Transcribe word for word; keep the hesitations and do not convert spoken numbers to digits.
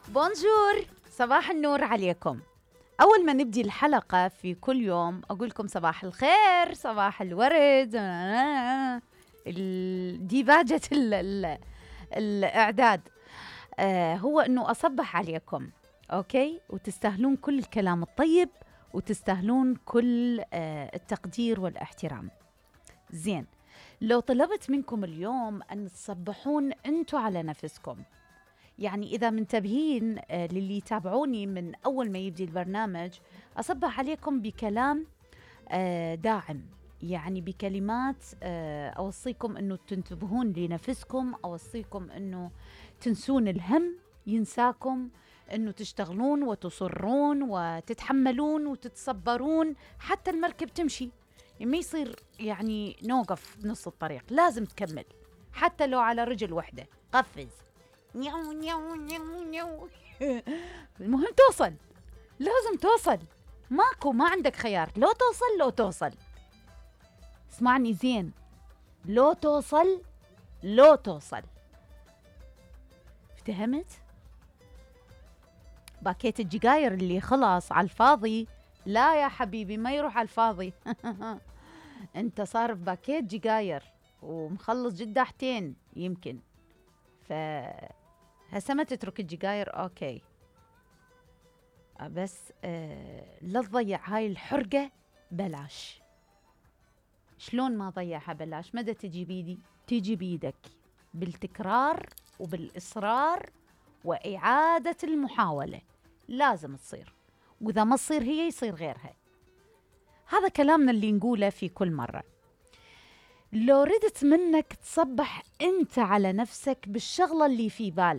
بونجور، صباح النور عليكم. أول ما نبدي الحلقة في كل يوم أقول لكم صباح الخير، صباح الورد. ديباجة ال ال الإعداد آه هو أنه أصبح عليكم، أوكي؟ وتستاهلون كل الكلام الطيب وتستاهلون كل آه التقدير والاحترام. زين، لو طلبت منكم اليوم أن تصبحون أنتوا على نفسكم، يعني إذا منتبهين آه للي يتابعوني من أول ما يبدي البرنامج، أصبح عليكم بكلام آه داعم، يعني بكلمات آه أوصيكم أنه تنتبهون لنفسكم، أوصيكم أنه تنسون الهم ينساكم، أنه تشتغلون وتصرون وتتحملون وتتصبرون حتى المركب تمشي. ما يصير يعني نوقف بنص الطريق، لازم تكمل حتى لو على رجل واحدة. قفز نيو نيو نيو نيو المهم توصل، لازم توصل، ماكو ما عندك خيار، لو توصل لو توصل اسمعني زين، لو توصل لو توصل افتهمت؟ باكيت الجقاير اللي خلاص على الفاضي، لا يا حبيبي ما يروح على الفاضي. انت صار في باكيت جقاير ومخلص جداحتين يمكن، ف هسه ما تترك الجقاير اوكي، بس آه لا تضيع هاي الحرقة بلاش. شلون ما ضيعها بلاش؟ مدى تجي بيدي؟ تجي بيدك بالتكرار وبالإصرار وإعادة المحاولة، لازم تصير، وإذا ما تصير هي يصير غيرها. هذا كلامنا اللي نقوله في كل مرة. لو ردت منك تصبح أنت على نفسك بالشغلة اللي في بالك،